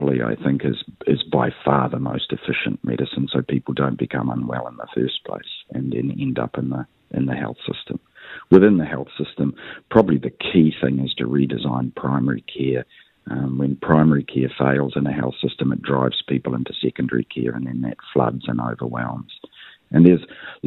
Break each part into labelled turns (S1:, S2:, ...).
S1: I think, is by far the most efficient medicine, so people don't become unwell in the first place and then end up in the health system. Within the health system, probably the key thing is to redesign primary care. When primary care fails in a health system, it drives people into secondary care, and then that floods and overwhelms. And there's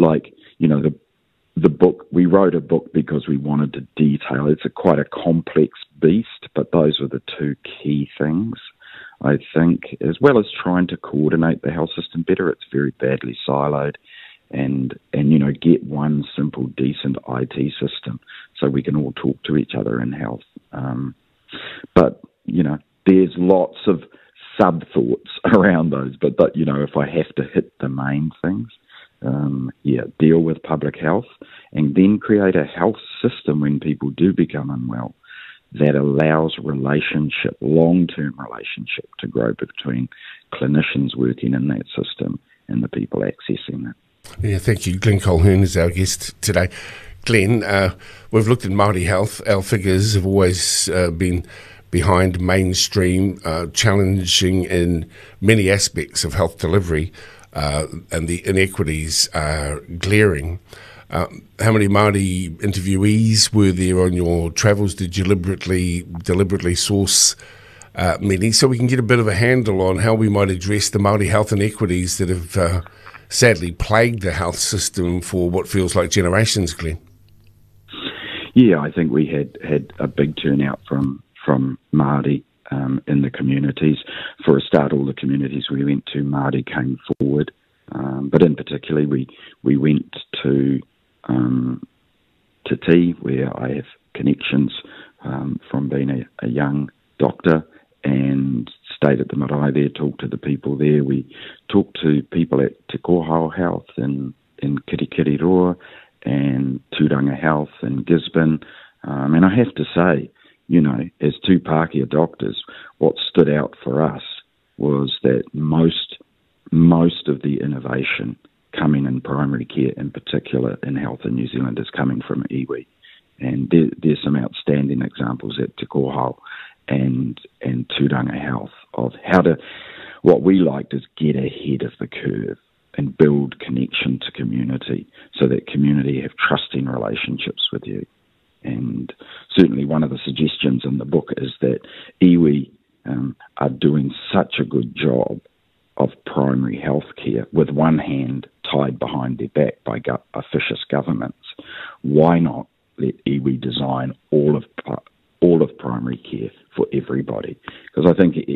S1: the book, we wrote a book because we wanted to detail. It's quite a complex beast, but those were the two key things, I think, as well as trying to coordinate the health system better. It's very badly siloed, and get one simple, decent IT system so we can all talk to each other in health. But there's lots of sub-thoughts around those. But if I have to hit the main things, deal with public health and then create a health system when people do become unwell that allows long-term relationship to grow between clinicians working in that system and the people accessing it.
S2: Yeah, thank you. Glenn Colquhoun is our guest today. Glenn, we've looked at Māori health. Our figures have always been behind mainstream, challenging in many aspects of health delivery, and the inequities are glaring. How many Māori interviewees were there on your travels? Did you deliberately source many, so we can get a bit of a handle on how we might address the Māori health inequities that have sadly plagued the health system for what feels like generations, Glenn?
S1: Yeah, I think we had a big turnout from Māori in the communities. For a start, all the communities we went to, Māori came forward. But in particular, we went to Te Tii, where I have connections from being a young doctor, and stayed at the marae there, talked to the people there. We talked to people at Te Kōhao Health in Kirikiriroa and Tūranga Health in Gisborne. And I have to say, as two Pākehā doctors, what stood out for us was that most of the innovation coming in primary care, in particular in health in New Zealand, is coming from iwi. And there's some outstanding examples at Te Kōhao and Tūranga Health of what we liked is get ahead of the curve and build connection to community so that community have trusting relationships with you. And certainly one of the suggestions in the book is that iwi are doing such a good job of primary health care with one hand tied behind their back by officious governments. Why not let iwi design all of primary care for everybody? Because I think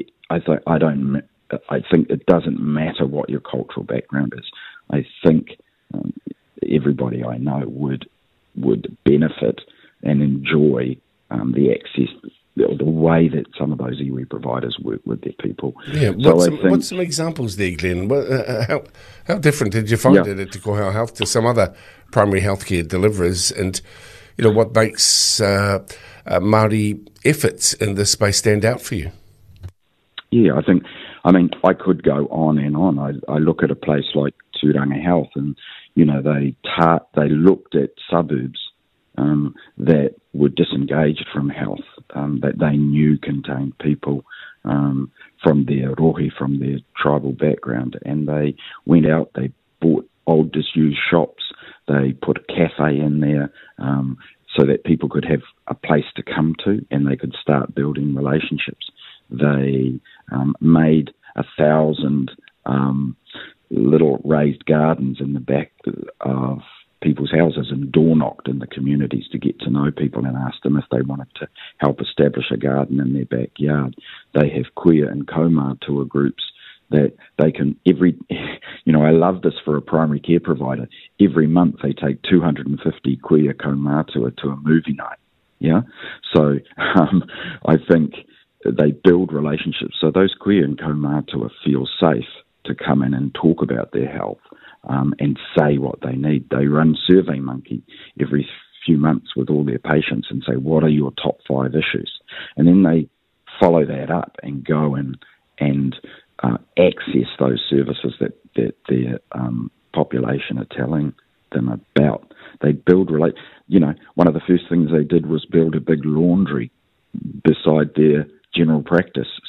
S1: it doesn't matter what your cultural background is. I think everybody I know would benefit and enjoy the access, the way that some of those iwi providers work with their people.
S2: Yeah, what's some examples there, Glenn? How different did you find it at Te Kōhao Health to some other primary healthcare deliverers? And what makes Māori efforts in this space stand out for you?
S1: Yeah, I could go on and on. I look at a place like Tūranga Health, and they looked at suburbs that were disengaged from health, that they knew contained people from their rohi, from their tribal background, and they went out, they bought old disused shops, they put a cafe in there so that people could have a place to come to and they could start building relationships. They made 1,000 little raised gardens in the back of people's houses and door knocked in the communities to get to know people and asked them if they wanted to help establish a garden in their backyard. They have queer and kaumā tour groups that they can I love this for a primary care provider. Every month they take 250 queer kaumā tour to a movie night. Yeah. So I think they build relationships. So those queer and kaumā tour feel safe to come in and talk about their health and say what they need. They run SurveyMonkey every few months with all their patients and say, what are your top 5 issues? And then they follow that up and go and access those services that their population are telling them about. They build one of the first things they did was build a big laundry beside their general practice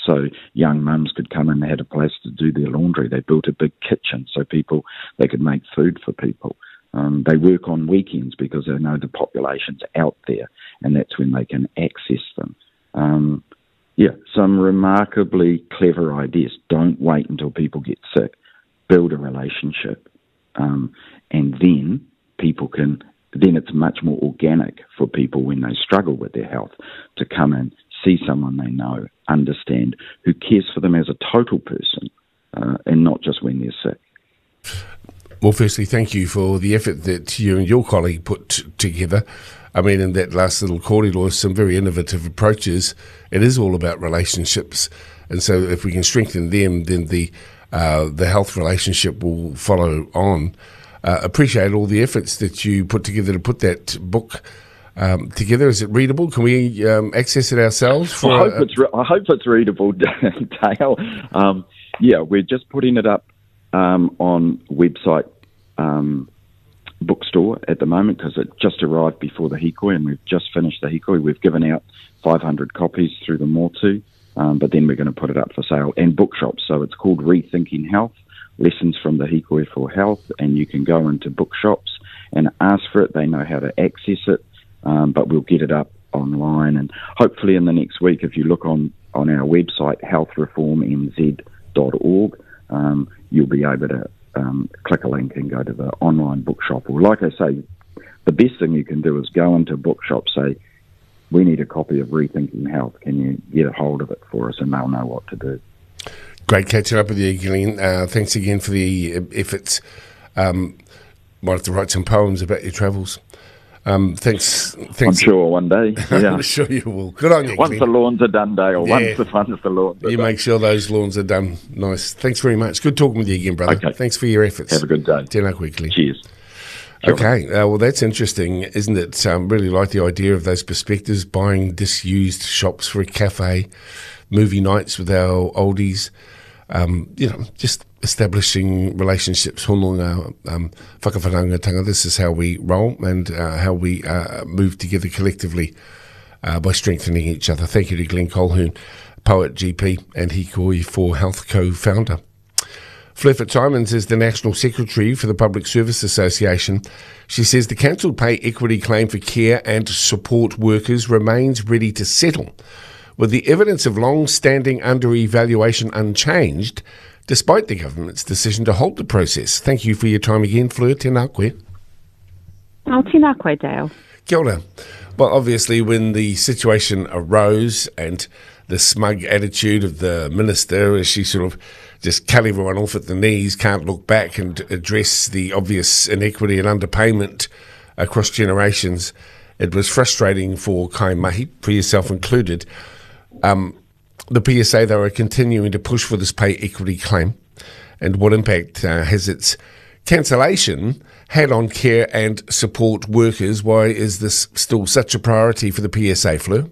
S1: so young mums could come in, they had a place to do their laundry. They built a big kitchen so they could make food for people. They work on weekends because they know the population's out there, and that's when they can access them. Some remarkably clever ideas. Don't wait until people get sick. Build a relationship, and then then it's much more organic for people when they struggle with their health to come in, see someone they know, understand, who cares for them as a total person, and not just when they're sick.
S2: Well, firstly, thank you for the effort that you and your colleague put together. I mean, in that last little corridor, some very innovative approaches. It is all about relationships, and so if we can strengthen them, then the health relationship will follow on. Appreciate all the efforts that you put together to put that book together. Is it readable? Can we access it ourselves?
S1: I hope it's readable, Dale. We're just putting it up on website bookstore at the moment because it just arrived before the hikoi, and we've just finished the hikoi. We've given out 500 copies through the Motu, but then we're going to put it up for sale and bookshops. So it's called Rethinking Health, Lessons from the Hikoi for Health, and you can go into bookshops and ask for it. They know how to access it, but we'll get it up online, and hopefully in the next week, if you look on our website, healthreformnz.org, you'll be able to click a link and go to the online bookshop. Or like I say, the best thing you can do is go into a bookshop, say, we need a copy of Rethinking Health. Can you get a hold of it for us? And they'll know what to do.
S2: Great catching up with you, Glenn. Thanks again for the efforts. Might have to write some poems about your travels. Thanks.
S1: I'm sure one day. Yeah.
S2: I'm sure you will. Good on you,
S1: Once
S2: Glenn.
S1: the lawns are done, Dale.
S2: Yeah.
S1: Once the lawns are
S2: you
S1: done.
S2: make sure those lawns are done. Nice. Thanks very much. Good talking with you again, brother.
S1: Okay.
S2: Thanks for your efforts.
S1: Have a good day.
S2: Tēnā koe, Glenn.
S1: Cheers. Sure.
S2: Okay, well, that's interesting, isn't it? Really like the idea of those perspectives, buying disused shops for a cafe, movie nights with our oldies, just establishing relationships. Hononga, whakawhanangatanga. This is how we roll and how we move together collectively by strengthening each other. Thank you to Glenn Colquhoun, poet, GP, and Hikoi for Health co-founder. Fleur Fitzsimons is the National Secretary for the Public Service Association. She says the cancelled pay equity claim for care and support workers remains ready to settle, with the evidence of long-standing under-evaluation unchanged, despite the government's decision to halt the process. Thank you for your time again, Fleur. Tēnā koe.
S3: Tēnā koe, Dale.
S2: Kia ora. Well, obviously, when the situation arose and the smug attitude of the minister as she sort of just cut everyone off at the knees, can't look back and address the obvious inequity and underpayment across generations, it was frustrating for Kaimahi, for yourself included. The PSA, they were continuing to push for this pay equity claim, and what impact has its cancellation had on care and support workers? Why is this still such a priority for the PSA, Fleur?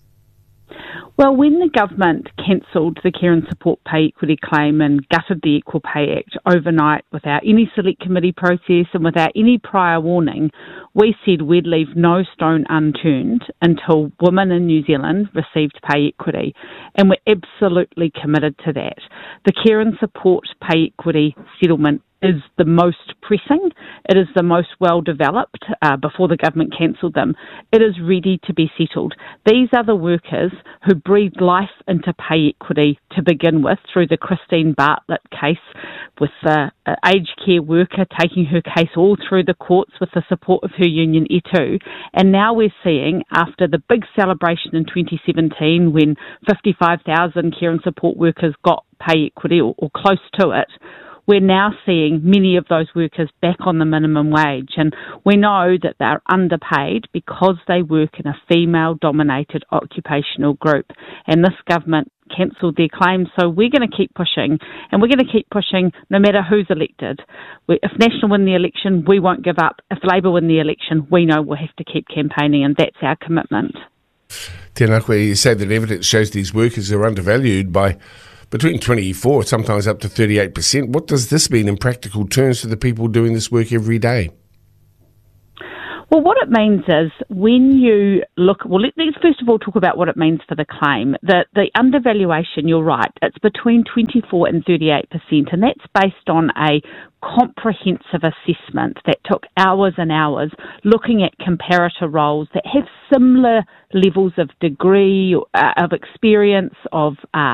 S3: Well, when the government cancelled the care and support pay equity claim and gutted the Equal Pay Act overnight without any select committee process and without any prior warning, we said we'd leave no stone unturned until women in New Zealand received pay equity. And we're absolutely committed to that. The care and support pay equity settlement is the most pressing. It is the most well developed before the government cancelled them. It is ready to be settled. These are the workers who breathed life into pay equity to begin with through the Christine Bartlett case, with the aged care worker taking her case all through the courts with the support of her union E2. And now we're seeing, after the big celebration in 2017 when 55,000 care and support workers got pay equity or close to it, we're now seeing many of those workers back on the minimum wage, and we know that they're underpaid because they work in a female-dominated occupational group. And this government cancelled their claims, so we're going to keep pushing, and we're going to keep pushing no matter who's elected. If National win the election, we won't give up. If Labour win the election, we know we'll have to keep campaigning, and that's our commitment.
S2: Tēnā koe, you say that evidence shows these workers are undervalued by between 24, sometimes up to 38%. What does this mean in practical terms for the people doing this work every day?
S3: Well, what it means is when you look, let's first of all talk about what it means for the claim. The undervaluation, you're right, it's between 24 and 38%, and that's based on a comprehensive assessment that took hours and hours looking at comparator roles that have similar levels of degree, of experience, of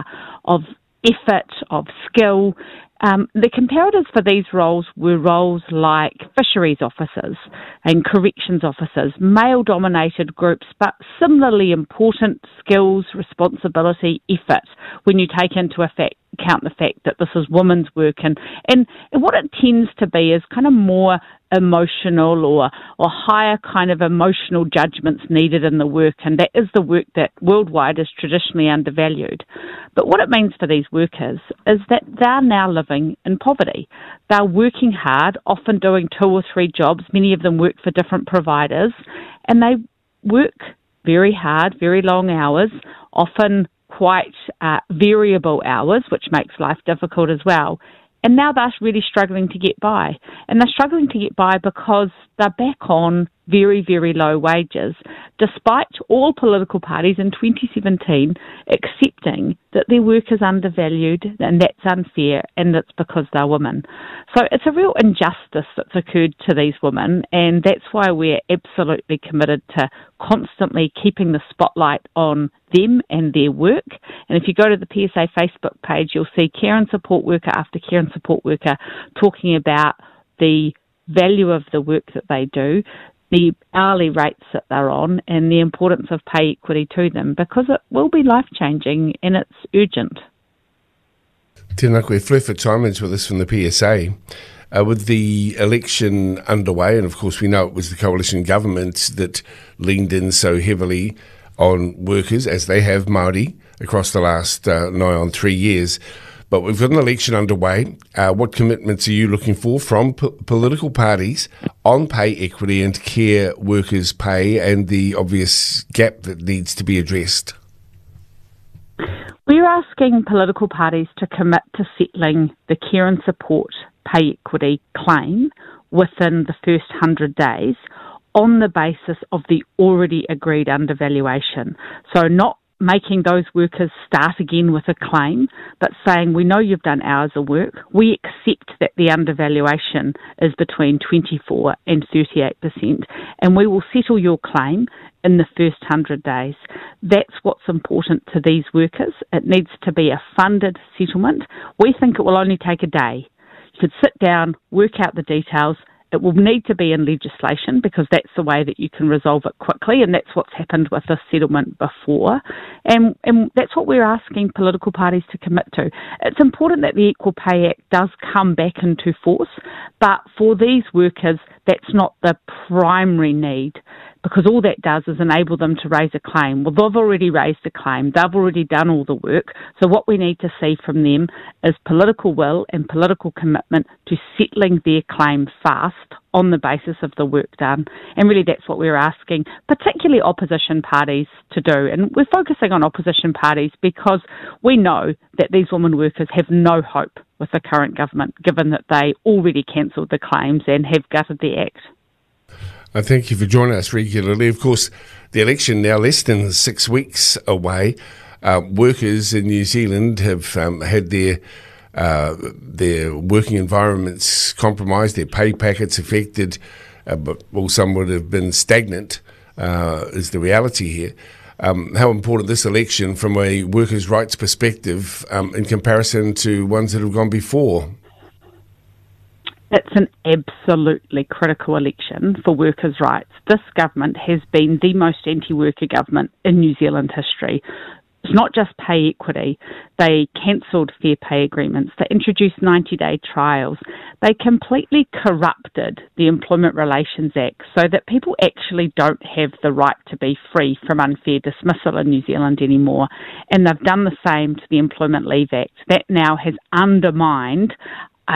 S3: effort, of skill. The comparators for these roles were roles like fisheries officers and corrections officers, male-dominated groups, but similarly important skills, responsibility, effort when you take into account the fact that this is women's work. And what it tends to be is kind of more emotional or higher kind of emotional judgments needed in the work, and that is the work that worldwide is traditionally undervalued. But what it means for these workers is that they're now living in poverty. They're working hard, often doing 2 or 3 jobs. Many of them work for different providers, and they work very hard, very long hours, often quite variable hours, which makes life difficult as well. And now they're really struggling to get by. And they're struggling to get by because they're back on very, very low wages, despite all political parties in 2017 accepting that their work is undervalued and that's unfair and it's because they're women. So it's a real injustice that's occurred to these women, and that's why we're absolutely committed to constantly keeping the spotlight on them and their work. And if you go to the PSA Facebook page, you'll see care and support worker after care and support worker talking about the value of the work that they do, the hourly rates that they're on, and the importance of pay equity to them, because it will be life-changing and it's urgent.
S2: Tēnā koe, Flurford Simons with us from the PSA. With the election underway, and of course we know it was the coalition government that leaned in so heavily on workers, as they have Māori, across the last nigh on 3 years. But we've got an election underway. What commitments are you looking for from political parties on pay equity and care workers' pay and the obvious gap that needs to be addressed?
S3: We're asking political parties to commit to settling the care and support pay equity claim within the first 100 days on the basis of the already agreed undervaluation. So not making those workers start again with a claim, but saying, we know you've done hours of work. We accept that the undervaluation is between 24 and 38%, and we will settle your claim in the first 100 days. That's what's important to these workers. It needs to be a funded settlement. We think it will only take a day. You could sit down, work out the details. It will need to be in legislation because that's the way that you can resolve it quickly, and that's what's happened with this settlement before. And that's what we're asking political parties to commit to. It's important that the Equal Pay Act does come back into force, but for these workers, that's not the primary need, because all that does is enable them to raise a claim. Well, they've already raised a claim. They've already done all the work. So what we need to see from them is political will and political commitment to settling their claim fast on the basis of the work done. And really that's what we're asking, particularly opposition parties, to do. And we're focusing on opposition parties because we know that these women workers have no hope with the current government, given that they already cancelled the claims and have gutted the Act.
S2: I thank you for joining us regularly. Of course, the election now less than 6 weeks away. Workers in New Zealand have had their working environments compromised, their pay packets affected, but some would have been stagnant, is the reality here. How important this election from a workers' rights perspective in comparison to ones that have gone before?
S3: It's an absolutely critical election for workers' rights. This government has been the most anti-worker government in New Zealand history. It's not just pay equity. They cancelled fair pay agreements. They introduced 90-day trials. They completely corrupted the Employment Relations Act so that people actually don't have the right to be free from unfair dismissal in New Zealand anymore. And they've done the same to the Employment Leave Act. That now has undermined a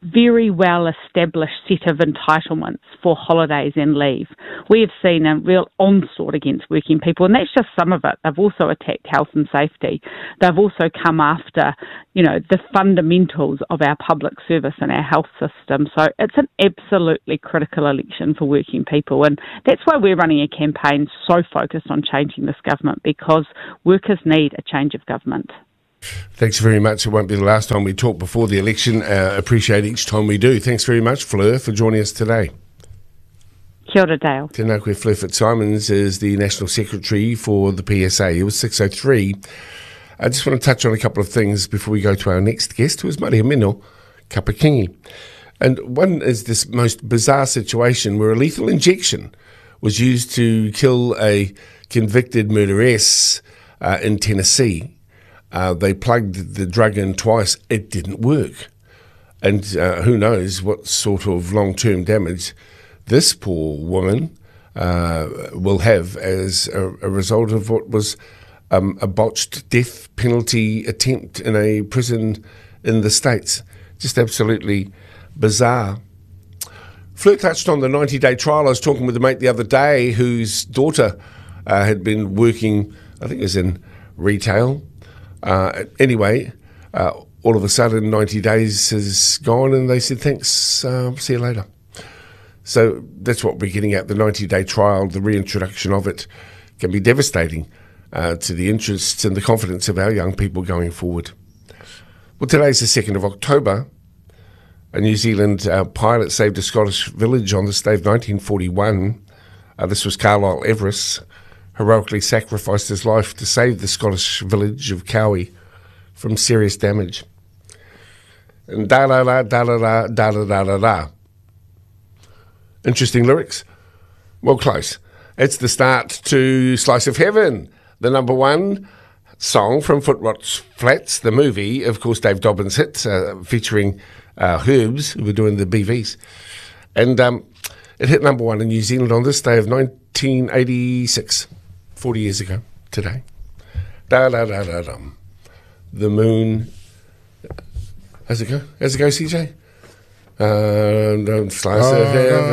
S3: very well established set of entitlements for holidays and leave. We have seen a real onslaught against working people, and that's just some of it. They've also attacked health and safety. They've also come after, the fundamentals of our public service and our health system. So it's an absolutely critical election for working people, and that's why we're running a campaign so focused on changing this government, because workers need a change of government.
S2: Thanks very much. It won't be the last time we talk before the election. Appreciate each time we do. Thanks very much, Fleur, for joining us today.
S3: Kia ora, Dale.
S2: Tēnā koe. Fleur Fitzsimons is the National Secretary for the PSA. It was 6:03. I just want to touch on a couple of things before we go to our next guest, who is Maria Mino Kapakingi. And one is this most bizarre situation where a lethal injection was used to kill a convicted murderess in Tennessee. They plugged the drug in twice. It didn't work. And who knows what sort of long-term damage this poor woman will have as a result of what was a botched death penalty attempt in a prison in the States. Just absolutely bizarre. Fleur touched on the 90-day trial. I was talking with a mate the other day whose daughter had been working, I think it was in retail. Anyway, all of a sudden 90 days has gone and they said, thanks, see you later. So that's what we're getting at. The 90-day trial, the reintroduction of it can be devastating to the interests and the confidence of our young people going forward. Well, today's the 2nd of October. A New Zealand pilot saved a Scottish village on this day of 1941. This was Carlisle Everest. Heroically sacrificed his life to save the Scottish village of Cowie from serious damage. And da-da-da, da-da-da, da-da-da-da-da. Interesting lyrics? Well, close. It's the start to Slice of Heaven, the number one song from Footrot Flats, the movie, of course, Dave Dobbins' hit, featuring Herbs, who were doing the BVs. And it hit number one in New Zealand on this day of 1986. 40 years ago today. Da-da-da-da-dum. The moon. How's it go? How's it go, CJ? Slice of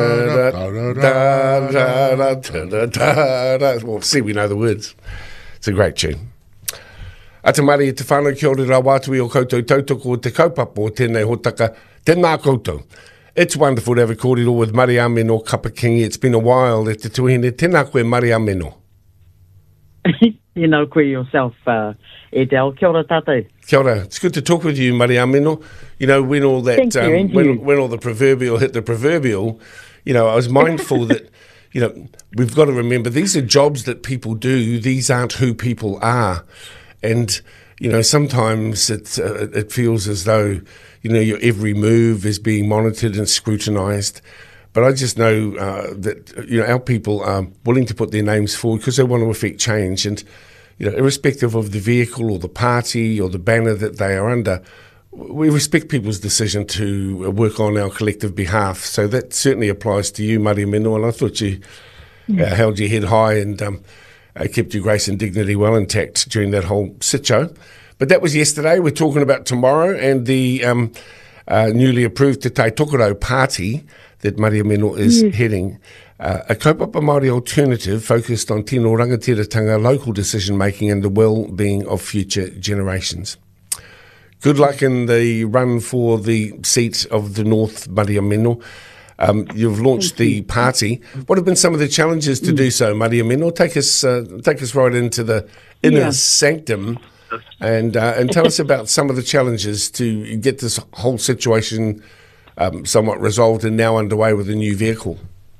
S2: heaven. Well, see, we know the words. It's a great tune. Ata mari e te whānau kia ora rā wātui o koutou tautoko o te kaupapa o tēnei hotaka. Tēnā koutou. It's wonderful to have a kōrero with Maria Mino Kapakingi. It's been a while e te tuahine. Tēnā koe Maria Mino.
S4: Tēnā koe yourself, Edel. Kia ora tātou.
S2: Kia ora. It's good to talk with you, Maria Mino. When all that, when all the proverbial hit the proverbial, I was mindful that, we've got to remember these are jobs that people do. These aren't who people are. And, sometimes it feels as though, your every move is being monitored and scrutinised. But I just know that, our people are willing to put their names forward because they want to affect change. And, irrespective of the vehicle or the party or the banner that they are under, we respect people's decision to work on our collective behalf. So that certainly applies to you, Maria Mino, and I thought you held your head high and kept your grace and dignity well intact during that whole sitcho. But that was yesterday. We're talking about tomorrow and the newly approved Te Tai Tokerau party that Maria Mino is heading. A kaupapa Māori alternative focused on tino rangatiratanga, local decision-making and the well-being of future generations. Good luck in the run for the seat of the North, Maria Mino. You've launched the party. What have been some of the challenges to do so, Maria Mino? Take us right into the inner sanctum and tell us about some of the challenges to get this whole situation somewhat resolved and now underway with a new vehicle.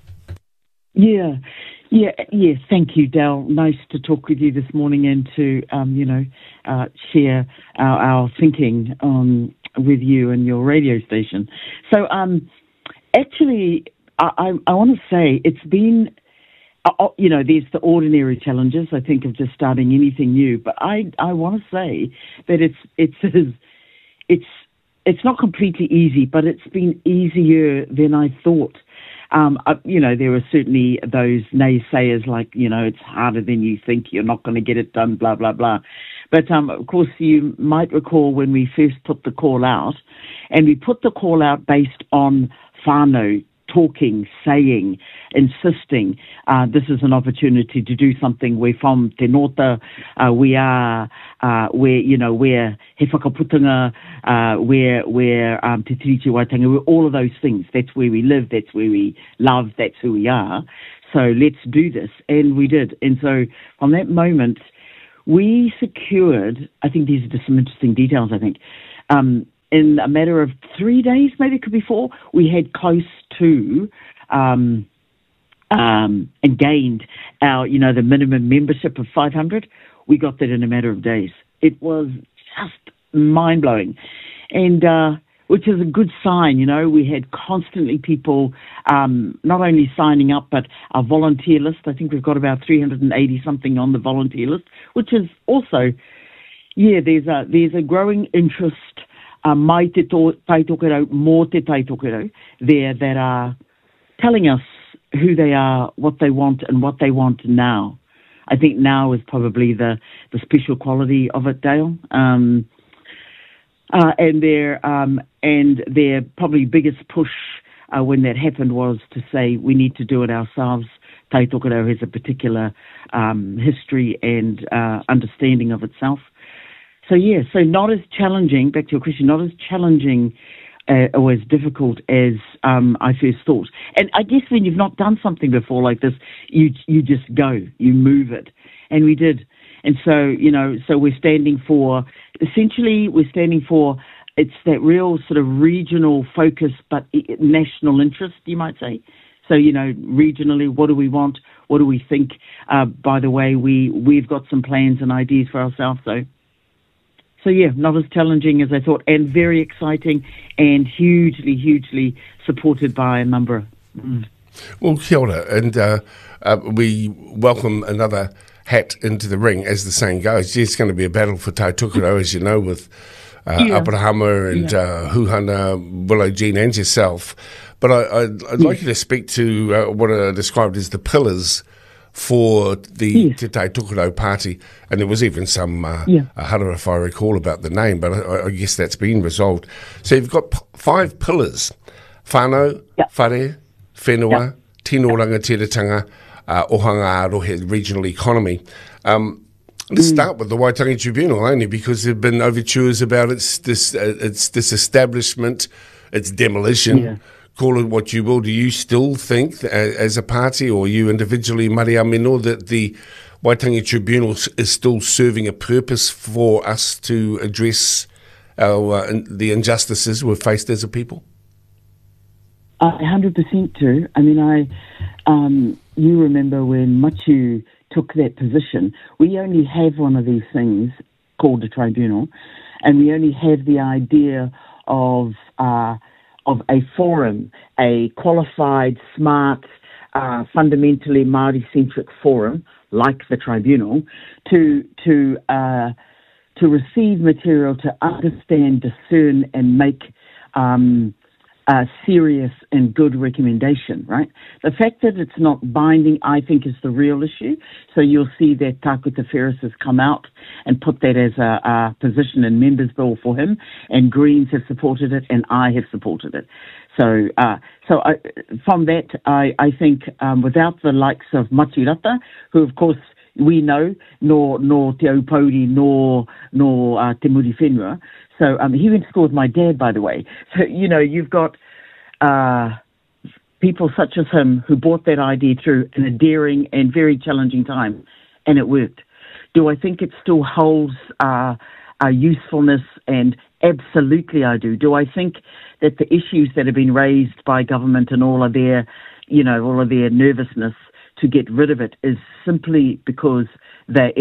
S4: Yes. Thank you, Dal. Nice to talk with you this morning and to, share our thinking with you and your radio station. So, actually, I want to say it's been, there's the ordinary challenges, I think, of just starting anything new. But I want to say that it's not completely easy, but it's been easier than I thought. There are certainly those naysayers like, it's harder than you think, you're not going to get it done, blah, blah, blah. But, of course, you might recall when we first put the call out, and we put the call out based on whānau, talking, saying, insisting, this is an opportunity to do something. We're from Te Nota, we're he whakaputunga, we're Te Tiriti Waitanga, we're all of those things. That's where we live, that's where we love, that's who we are. So let's do this. And we did. And so from that moment, we secured, I think these are just some interesting details, I think, in a matter of 3 days, maybe it could be 4, we had close to and gained our, the minimum membership of 500. We got that in a matter of days. It was just mind-blowing. And which is a good sign, we had constantly people not only signing up, but our volunteer list. I think we've got about 380-something on the volunteer list, which is also, there's a growing interest mai te taitokerau, mō te taitokerau, there that are telling us who they are, what they want, and what they want now. I think now is probably the special quality of it, Dale. And their probably biggest push when that happened was to say we need to do it ourselves. Taitokerau has a particular history and understanding of itself. So not as challenging, back to your question, not as challenging or as difficult as I first thought. And I guess when you've not done something before like this, you just go, you move it. And we did. And so, so we're standing for, it's that real sort of regional focus, but national interest, you might say. So, regionally, what do we want? What do we think? By the way, we've got some plans and ideas for ourselves, So, not as challenging as I thought, and very exciting and hugely, hugely supported by a number.
S2: Well, kia ora, and we welcome another hat into the ring, as the saying goes. It's going to be a battle for Taitokerau, as you know, with Abrahama and Huhana, Willow Jean and yourself. But I'd like you to speak to what are described as the pillars for the Te Taitokerau Party, and there was even some hara, if I recall, about the name, but I guess that's been resolved. So you've got 5 pillars: whānau, whare, whenua, tino rangatiratanga, ohanga arohe, regional economy. Let's start with the Waitangi Tribunal, only because there have been overtures about its disestablishment, its demolition. Call it what you will. Do you still think, as a party or you individually, Maria Mino, that the Waitangi Tribunal is still serving a purpose for us to address the injustices we've faced as a people?
S4: 100% too. I mean, you remember when Matiu took that position, we only have one of these things called a tribunal, and we only have the idea of a forum, a qualified, smart, fundamentally Māori-centric forum like the tribunal to receive material, to understand, discern, and make a serious and good recommendation, right? The fact that it's not binding, I think, is the real issue. So you'll see that Tākuta Ferris has come out and put that as a position in members' bill for him, and Greens have supported it, and I have supported it. So from that, I think without the likes of Maturata, who, of course, we know, nor Te Aupauri, nor Te Muri Whenua. So he went to school with my dad, by the way. So, you've got people such as him who brought that idea through in a daring and very challenging time, and it worked. Do I think it still holds a usefulness? And absolutely I do. Do I think that the issues that have been raised by government and all of their nervousness to get rid of it is simply because they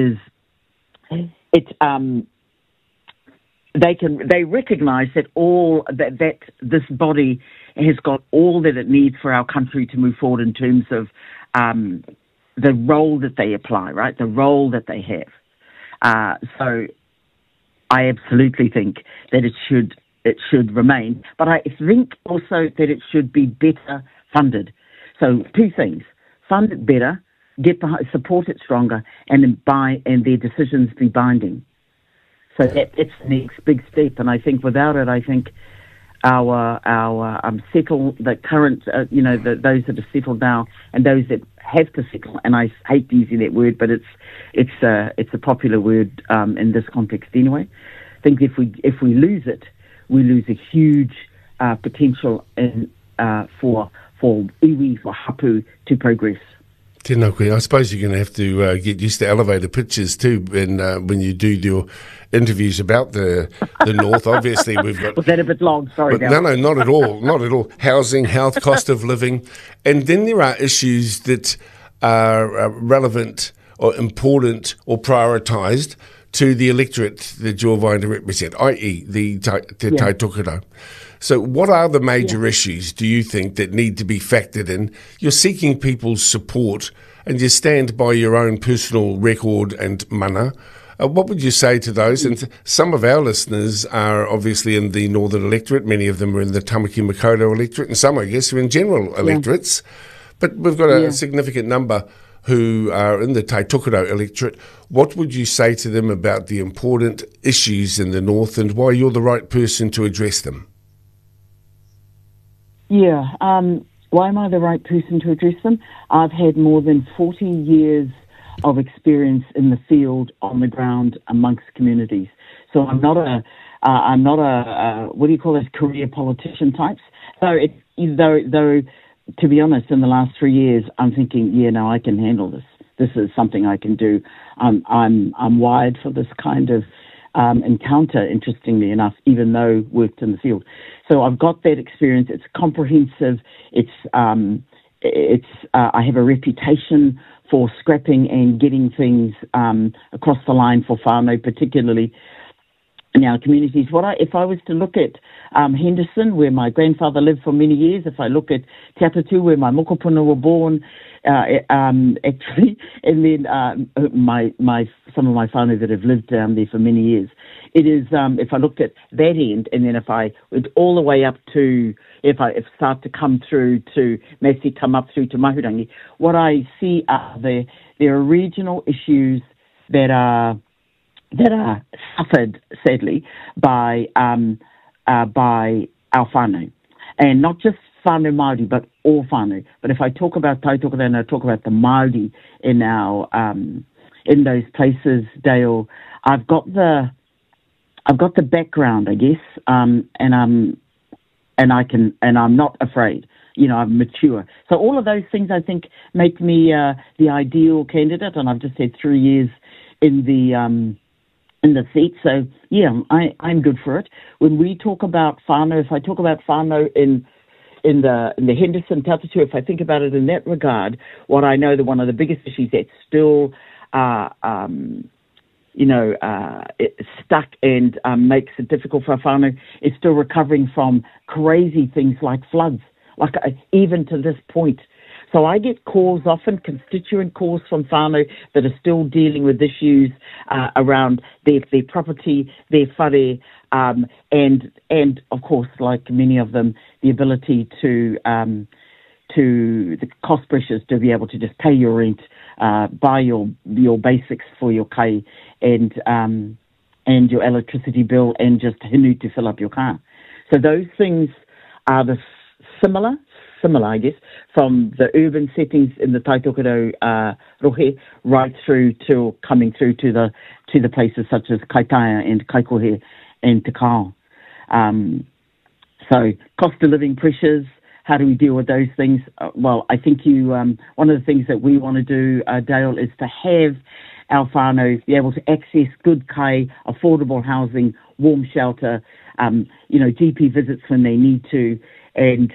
S4: recognise that this body has got all that it needs for our country to move forward in terms of the role that they apply, right? The role that they have. So I absolutely think that it should remain, but I think also that it should be better funded. So 2 things: fund it better support it stronger, and their decisions be binding. So that's the next big step. And I think without it, I think our the current those that have settled now and those that have to settle, and I hate using that word, but it's a popular word in this context anyway. I think if we lose it, we lose a huge potential for iwi, for hapu to progress.
S2: Tēnā koe. I suppose you're going to have to get used to elevator pitches too when you do your interviews about the North. Obviously, we've got...
S4: Was that a bit long? Sorry,
S2: No, not at all. Not at all. Housing, health, cost of living. And then there are issues that are relevant or important or prioritised to the electorate that you're vying to represent, i.e. the Tai Tokerau. So what are the major issues, do you think, that need to be factored in? You're seeking people's support and you stand by your own personal record and mana. What would you say to those? And some of our listeners are obviously in the Northern electorate. Many of them are in the Tamaki Makaurau electorate, and some, I guess, are in general electorates. But we've got a significant number who are in the Tai Tokerau electorate. What would you say to them about the important issues in the North and why you're the right person to address them?
S4: Yeah, why am I the right person to address them? I've had more than 40 years of experience in the field, on the ground, amongst communities. So I'm not a what do you call it, career politician types. Though to be honest, in the last 3 years, I'm thinking, I can handle this. This is something I can do. I'm wired for this kind of encounter, interestingly enough, even though worked in the field. So I've got that experience. It's comprehensive. I have a reputation for scrapping and getting things across the line for whānau, particularly in our communities. If I was to look at Henderson, where my grandfather lived for many years, if I look at Te Atatu, where my mokopuna were born, actually, and then some of my whānau that have lived down there for many years, it is, if I looked at that end, and then if I went all the way up to, if start to come through to Massey, come up through to Mahurangi, what I see are there are regional issues that are suffered, sadly, by our whānau. And not just whānau Māori, but all whānau. But if I talk about Tai Tokerau and I talk about the Māori in our in those places, Dale, I've got the background, I guess, and I'm not afraid. I'm mature. So all of those things, I think, make me the ideal candidate. And I've just had 3 years in the seat. So, I'm good for it. When we talk about whānau, if I talk about whānau in the Henderson Te Atatu, if I think about it in that regard, what I know that one of the biggest issues that's still it's stuck and makes it difficult for whānau is still recovering from crazy things like floods, even to this point. So I get calls, often constituent calls from whānau that are still dealing with issues around their property, their whare, and of course, like many of them, the ability to the cost pressures to be able to just pay your rent, buy your basics for your kai and your electricity bill, and just hinu to fill up your car. So those things are similar, I guess, from the urban settings in the Tai Tokerau rohe right through to coming through to the places such as Kaitaia and Kaikohe and Te Kao. So cost of living pressures, how do we deal with those things? Well, I think one of the things that we want to do, Dale, is to have our whānau be able to access good kai, affordable housing, warm shelter, GP visits when they need to, and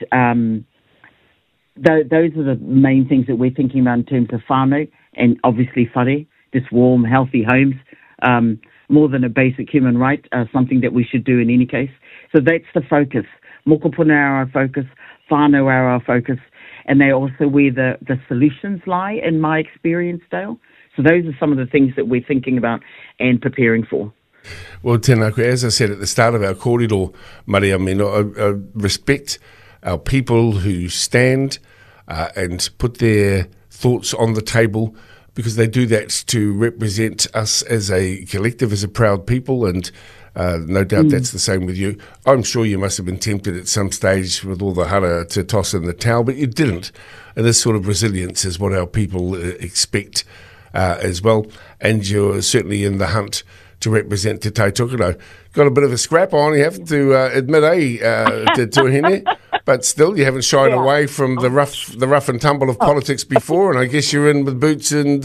S4: those are the main things that we're thinking about in terms of whānau, and obviously whare, just warm, healthy homes, more than a basic human right, something that we should do in any case. So that's the focus. Mokopuna are our focus, whānau are our focus, and they're also where the solutions lie, in my experience, Dale. So those are some of the things that we're thinking about and preparing for.
S2: Well, tēnā koe, as I said at the start of our kōrero, Maria Mino, I respect our people who stand and put their thoughts on the table, because they do that to represent us as a collective, as a proud people, and no doubt that's the same with you. I'm sure you must have been tempted at some stage with all the hara to toss in the towel, but you didn't. And this sort of resilience is what our people expect as well. And you're certainly in the hunt to represent Te Tai Tokerau. Got a bit of a scrap on, you have to admit, to Tuahine, but still you haven't shied away from the rough and tumble of politics before, and I guess you're in with boots and,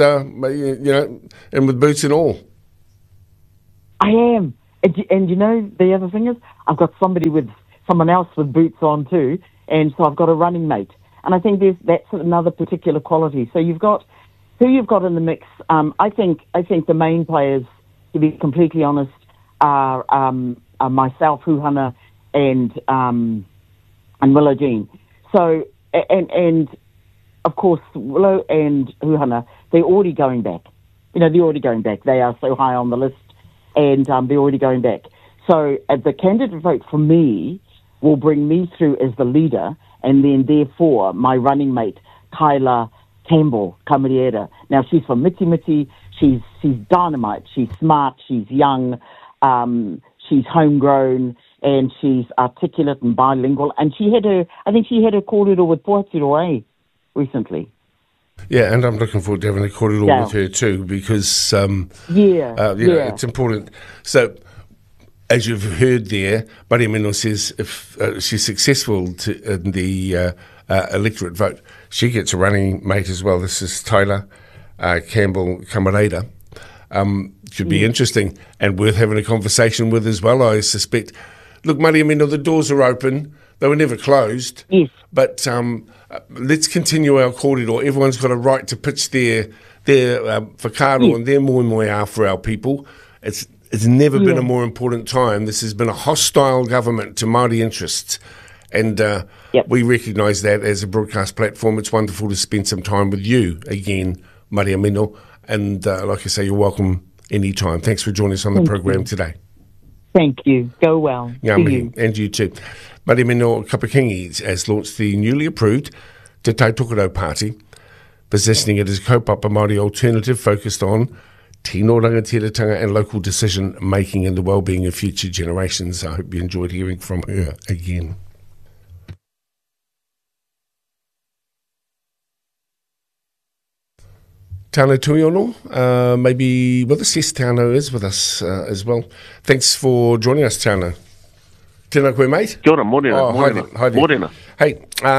S2: in with boots and all.
S4: I am. And you know, the other thing is, I've got someone else with boots on too, and so I've got a running mate. And I think that's another particular quality. So you've got in the mix. I think the main players, to be completely honest, are myself, Huhana, and Willow Jean. So and of course Willow and Huhana, they're already going back. They're already going back. They are so high on the list, and they're already going back. So the candidate vote for me will bring me through as the leader, and then therefore my running mate Kyla Campbell Kamariera. Now she's from Miti. She's dynamite. She's smart. She's young. She's homegrown, and she's articulate and bilingual. And I think she had her kōrero with Pohatiroa recently.
S2: Yeah, and I'm looking forward to having a kōrero with her too, because it's important. So, as you've heard there, Maria Mino says if she's successful in the electorate vote, she gets a running mate as well. This is Tyler Campbell Kamaraida. Should be interesting and worth having a conversation with as well, I suspect. Look, Maria Mino, the doors are open. They were never closed.
S4: Yes.
S2: But let's continue our kōrero. Everyone's got a right to pitch their whakaaro and their moe for our people. It's never been a more important time. This has been a hostile government to Māori interests. And we recognise that as a broadcast platform. It's wonderful to spend some time with you again, Maria Mino. And like I say, you're welcome anytime. Thanks for joining us on the program today.
S4: Thank you. Go well.
S2: See you. And you too. Maria Mino Kapakingi has launched the newly approved Te Tai Tokerau Party, positioning it as a kaupapa Māori alternative focused on tino rangatiratanga and local decision-making and the well-being of future generations. I hope you enjoyed hearing from her again. Tano Tuiono, maybe with us. Yes, Tano is with us as well. Thanks for joining us, Tano. Tēnā koe, mate.
S5: Kia ora, morena.
S2: Hi there.
S5: Morena.
S2: Hey,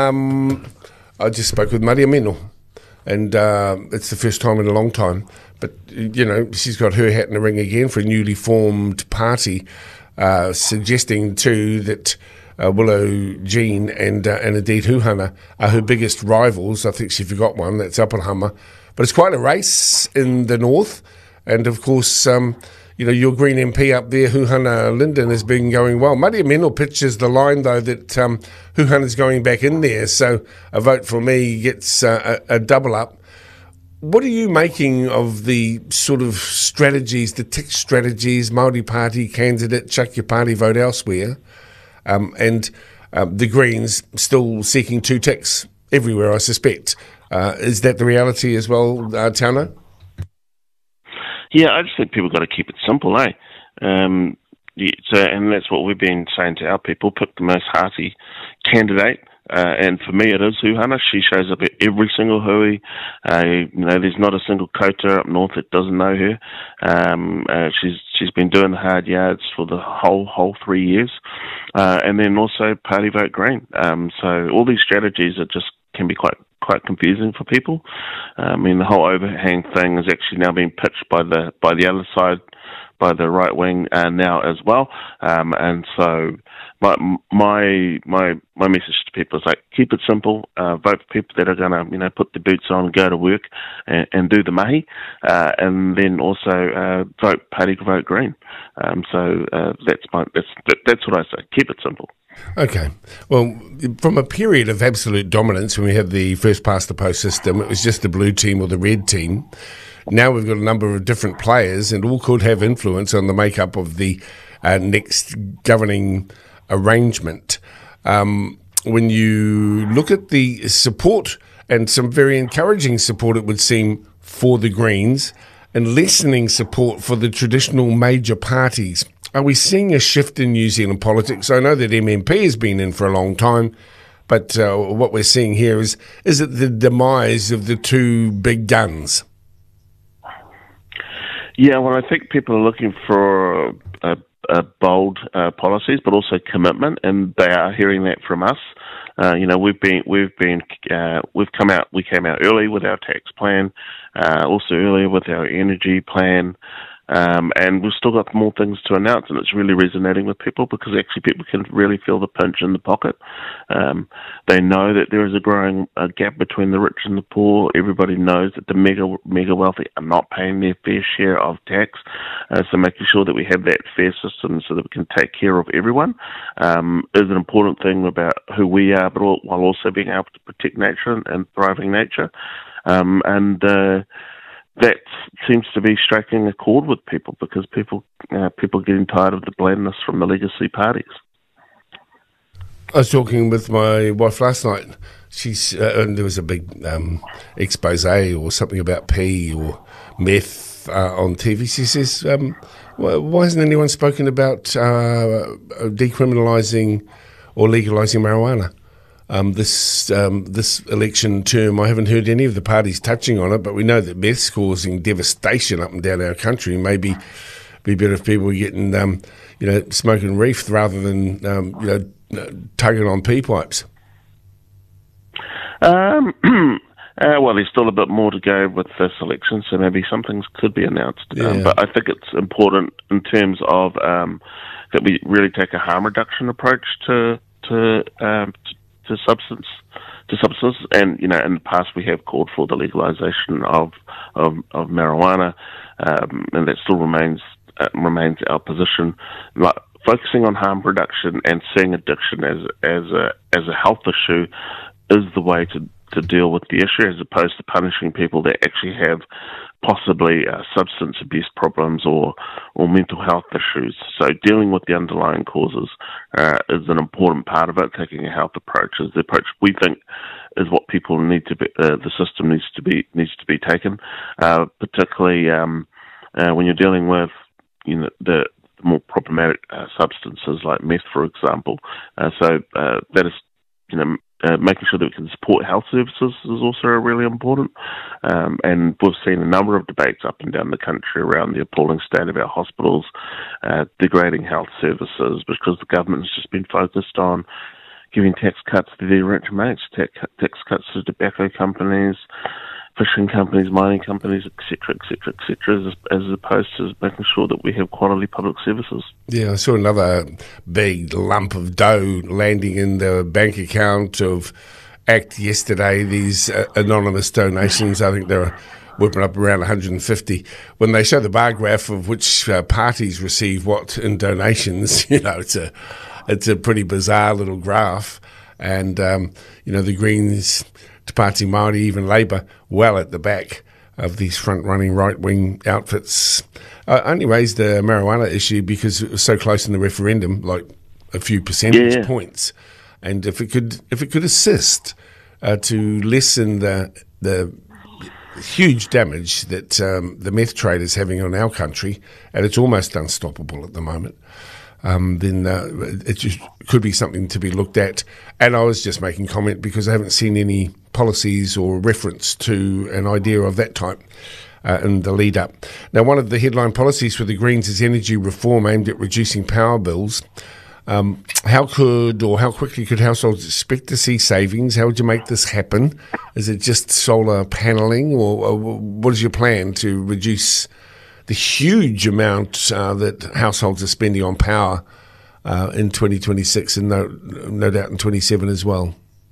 S2: I just spoke with Maria Mino, and it's the first time in a long time. But, she's got her hat in the ring again for a newly formed party, suggesting too that Willow Jean and indeed Huhana are her biggest rivals. I think she forgot one, that's Upperhammer. But it's quite a race in the north. And, of course, your Green MP up there, Huhana Linden, has been going well. Maria Mino pitches the line, though, that Huhana's going back in there. So a vote for me gets a double up. What are you making of the sort of strategies, the tick strategies, Māori Party candidate, chuck your party vote elsewhere, and the Greens still seeking 2 ticks everywhere, I suspect? Is that the reality as well, Tauno?
S5: Yeah, I just think people got to keep it simple, eh? And that's what we've been saying to our people: pick the most hearty candidate. And for me, it is Huhana. She shows up at every single hui. There's not a single kouta up north that doesn't know her. She's been doing the hard yards for the whole 3 years, and then also party vote green. So all these strategies can be quite confusing for people. The whole overhang thing is actually now being pitched by the other side, by the right wing now as well. And so my message to people is keep it simple. Vote for people that are going to put their boots on, go to work, and do the mahi, and then also party vote green. So that's what I say. Keep it simple.
S2: Okay. Well, from a period of absolute dominance when we had the first past the post system, it was just the blue team or the red team. Now we've got a number of different players, and all could have influence on the makeup of the next governing arrangement. When you look at the support and some very encouraging support, it would seem, for the Greens, and lessening support for the traditional major parties. Are we seeing a shift in New Zealand politics? I know that MMP has been in for a long time, but what we're seeing here is it the demise of the two big guns?
S5: Yeah, well, I think people are looking for bold policies, but also commitment, and they are hearing that from us. We came out early with our tax plan, also earlier with our energy plan. And we've still got more things to announce, and it's really resonating with people because actually people can really feel the pinch in the pocket. They know that there is a growing gap between the rich and the poor. Everybody knows that the mega wealthy are not paying their fair share of tax. So making sure that we have that fair system so that we can take care of everyone is an important thing about who we are, but while also being able to protect nature and thriving nature. That seems to be striking a chord with people because people getting tired of the blandness from the legacy parties.
S2: I was talking with my wife last night. And there was a big expose or something about pee or meth on TV. She says, why hasn't anyone spoken about decriminalising or legalising marijuana? This election term, I haven't heard any of the parties touching on it, but we know that meth's causing devastation up and down our country. Maybe be better if people were getting, smoking reef rather than, tugging on pea pipes.
S5: Well, there's still a bit more to go with this election, so maybe some things could be announced.
S2: Yeah.
S5: But I think it's important in terms of that we really take a harm reduction approach to substance, and in the past we have called for the legalisation of marijuana, and that still remains our position. Like, focusing on harm reduction and seeing addiction as a health issue is the way to deal with the issue, as opposed to punishing people that actually have possibly substance abuse problems or mental health issues. So dealing with the underlying causes is an important part of it. Taking a health approach is the approach we think is what people need to be. The system needs to be taken, particularly when you're dealing with the more problematic substances like meth, for example. So that is making sure that we can support health services is also really important. And we've seen a number of debates up and down the country around the appalling state of our hospitals, degrading health services, because the government has just been focused on giving tax cuts to their rich mates, tax cuts to tobacco companies, fishing companies, mining companies, etc., as opposed to making sure that we have quality public services.
S2: Yeah, I saw another big lump of dough landing in the bank account of ACT yesterday, these anonymous donations. I think they're whipping up around 150. When they show the bar graph of which parties receive what in donations, it's a pretty bizarre little graph. And, the Greens, Te Pāti Māori, even Labour, well at the back of these front-running right-wing outfits. I only raised the marijuana issue because it was so close in the referendum, like a few percentage points. And if it could assist to lessen the huge damage that the meth trade is having on our country, and it's almost unstoppable at the moment, then it just could be something to be looked at. And I was just making comment because I haven't seen any policies or reference to an idea of that type in the lead up. Now, one of the headline policies for the Greens is energy reform aimed at reducing power bills. How quickly could households expect to see savings? How would you make this happen? Is it just solar paneling, or what is your plan to reduce the huge amount that households are spending on power in 2026 and no doubt in 27 as well?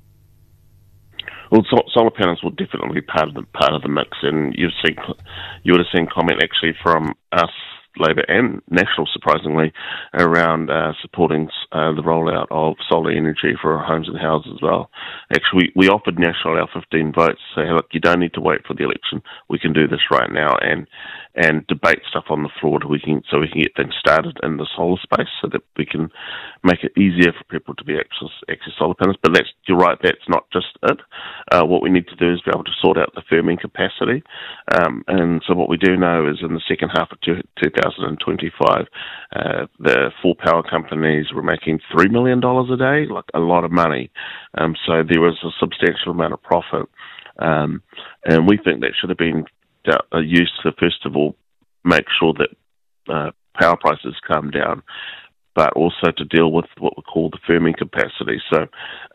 S5: Well, solar panels will definitely be part of the mix, and you would have seen comment actually from us Labor and National, surprisingly, around supporting the rollout of solar energy for our homes and houses as well. Actually, we offered National our 15 votes, so hey, look, you don't need to wait for the election. We can do this right now and debate stuff on the floor so we can get things started in the solar space, so that we can make it easier for people to be access solar panels. But you're right, that's not just it. What we need to do is be able to sort out the firming capacity. And so what we do know is in the second half of 2025, the 4 power companies were making $3 million a day, like a lot of money. So there was a substantial amount of profit. And we think that should have been used to, first of all, make sure that power prices come down, but also to deal with what we call the firming capacity. So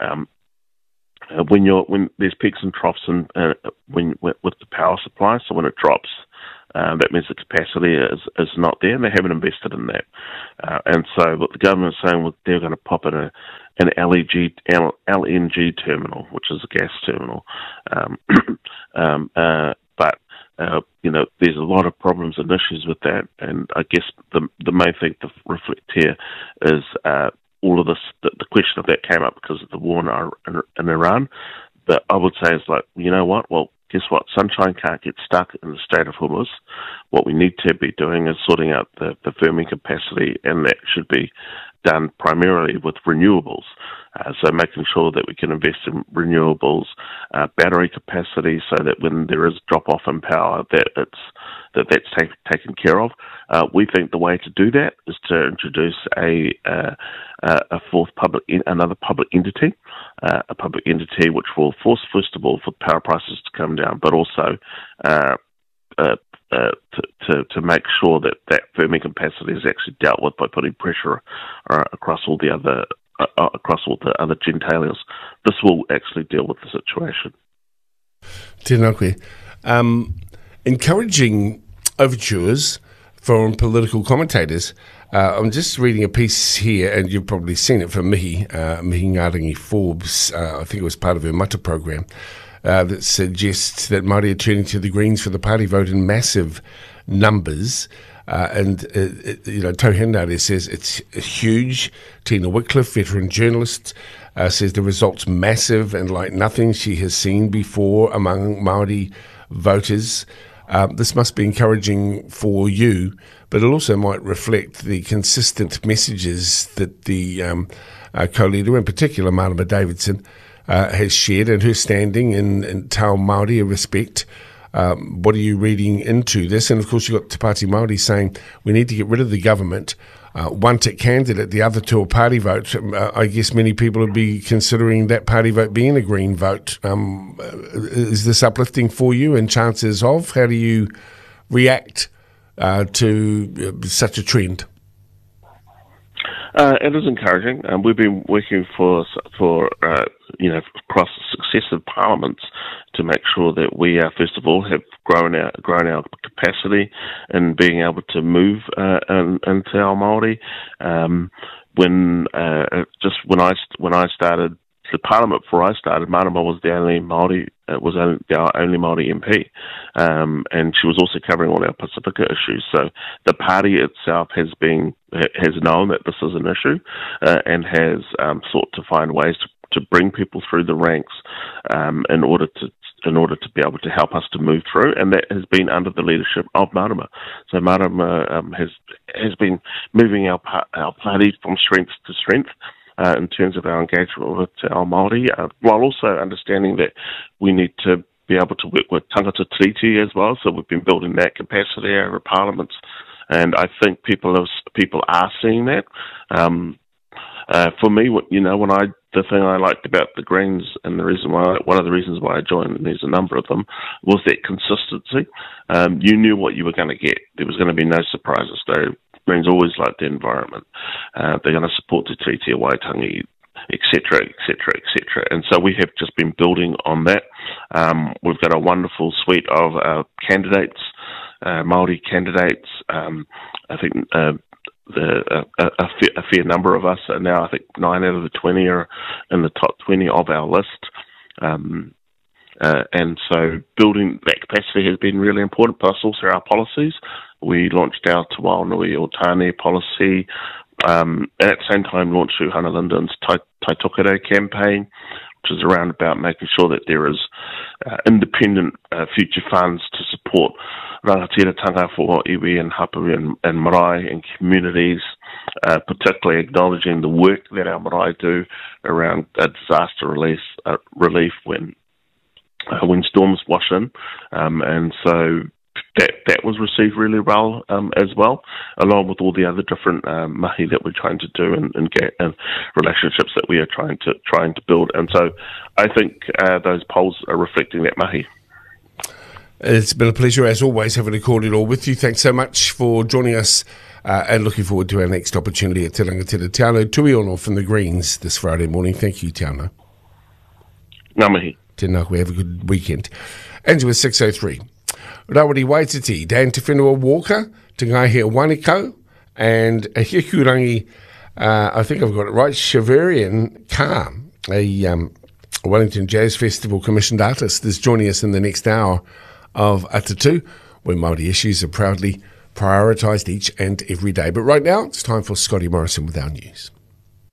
S5: when there's peaks and troughs with the power supply, so when it drops, that means the capacity is not there, and they haven't invested in that. And so what the government is saying, they're going to pop in an LNG terminal, which is a gas terminal. But there's a lot of problems and issues with that, and I guess the main thing to reflect here is all of this. The question of that came up because of the war in Iran. But I would say is like, you know what? Well, guess what? Sunshine can't get stuck in the Strait of Hormuz. What we need to be doing is sorting out the firming capacity, and that should be done primarily with renewables. So making sure that we can invest in renewables, battery capacity, so that when there is drop-off in power, that's taken care of. We think the way to do that is to introduce another public entity, a public entity which will force, first of all, for power prices to come down, but also to make sure that firming capacity is actually dealt with by putting pressure across all the other gentailias. This will actually deal with the situation.
S2: Tēnā koe. Encouraging overtures from political commentators. I'm just reading a piece here, and you've probably seen it, from Mihi Ngarangi Forbes. I think it was part of her Mata program, that suggests that Māori are turning to the Greens for the party vote in massive numbers. Tau Henare says it's huge. Tina Wycliffe, veteran journalist, says the result's massive and like nothing she has seen before among Māori voters. This must be encouraging for you, but it also might reflect the consistent messages that the co-leader, in particular Marama Davidson, has shared, and her standing in Tau Māori respect. What are you reading into this? And of course you've got Te Pāti Māori saying we need to get rid of the government. One tick candidate, the other to a party vote. I guess many people would be considering that party vote being a Green vote. Is this uplifting for you, and chances of? How do you react to such a trend?
S5: It is encouraging. We've been working for across successive parliaments to make sure that we, first of all, have grown our capacity in being able to move into our Māori. When I started the parliament, before I started, Marama was the only Māori. Was our only Māori MP, and she was also covering all our Pasifika issues. So the party itself has known that this is an issue, and has sought to find ways to bring people through the ranks in order to be able to help us to move through, and that has been under the leadership of Marama. So Marama has been moving our party from strength to strength. In terms of our engagement with our Māori, while also understanding that we need to be able to work with tangata tiriti as well. So we've been building that capacity over parliaments, and I think people are seeing that. For me, the thing I liked about the Greens, and one of the reasons why I joined, and there's a number of them, was that consistency. You knew what you were going to get. There was going to be no surprises. Greens always like the environment. They're going to support the Tiriti Waitangi, etc., etc., etc. And so we have just been building on that. We've got a wonderful suite of candidates, Māori candidates. I think a fair number of us are now, I think 9 out of the 20 are in the top 20 of our list. And so building that capacity has been really important, plus also our policies. We launched our Te Waonui o Tāne policy, and at the same time launched Hannah Linden's Tai Tokoro campaign, which is around about making sure that there is independent future funds to support rangatiratanga for iwi and Hapuri and marae and communities, particularly acknowledging the work that our marae do around disaster relief when storms wash in, and so that was received really well as well, along with all the other different mahi that we're trying to do and relationships that we are trying to build. And so I think those polls are reflecting that mahi.
S2: It's been a pleasure, as always, having recorded all with you. Thanks so much for joining us, and looking forward to our next opportunity at Te Rangatira. Te Ano Tui Ono from the Greens this Friday morning. Thank you, Te Ano.
S5: Ngā mihi.
S2: Tēnā koe, have a good weekend. Angela 603. Rawari Waititi, Dan Te Whenua Walker, Te Ngaihea Waniko, and a hikurangi, I think I've got it right, Shavarian Carr, a Wellington Jazz Festival commissioned artist, is joining us in the next hour of Atatu, where Māori issues are proudly prioritised each and every day. But right now, it's time for Scotty Morrison with our news.